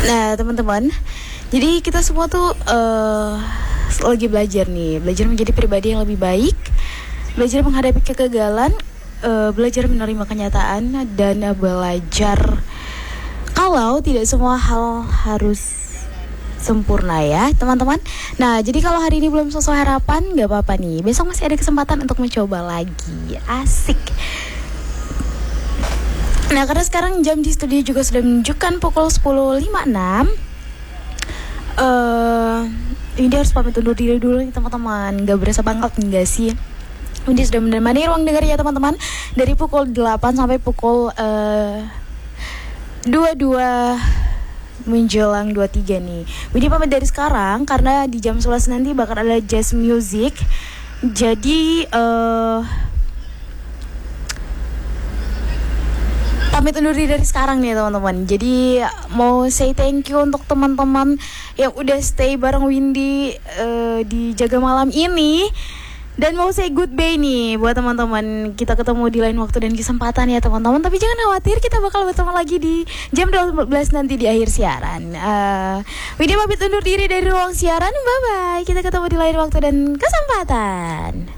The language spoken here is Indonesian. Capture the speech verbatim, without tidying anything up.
Nah teman-teman, jadi kita semua tuh uh, lagi belajar nih, belajar menjadi pribadi yang lebih baik, belajar menghadapi kegagalan, uh, belajar menerima kenyataan, dan uh, belajar kalau tidak semua hal harus sempurna ya teman-teman. Nah jadi kalau hari ini belum sesuai harapan, gak apa-apa nih, besok masih ada kesempatan untuk mencoba lagi. Asik. Nah karena sekarang jam di studio juga sudah menunjukkan pukul sepuluh lima puluh enam. uh, Ini harus pamit undur diri dulu nih teman-teman. Gak berasa banget enggak sih? Ini sudah menemani ruang dengar ya teman-teman, dari pukul delapan sampai pukul uh, dua puluh dua menjelang dua puluh tiga nih. Widi pamit dari sekarang karena di jam sebelas nanti bakal ada jazz music. Jadi uh, pamit undur diri dari sekarang nih teman-teman. Jadi mau say thank you untuk teman-teman yang udah stay bareng Windy uh, di Jaga Malam ini. Dan mau say goodbye nih buat teman-teman. Kita ketemu di lain waktu dan kesempatan ya teman-teman. Tapi jangan khawatir, kita bakal bertemu lagi di jam dua belas nanti di akhir siaran. uh, Windy pamit undur diri dari ruang siaran. Bye-bye. Kita ketemu di lain waktu dan kesempatan.